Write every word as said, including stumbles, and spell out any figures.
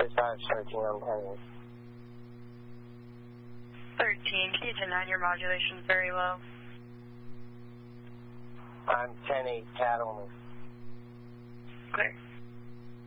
five, thirteen on ten. thirteen, can you ten nine, your modulation's very low. I'm ten eight, cat only. Clear.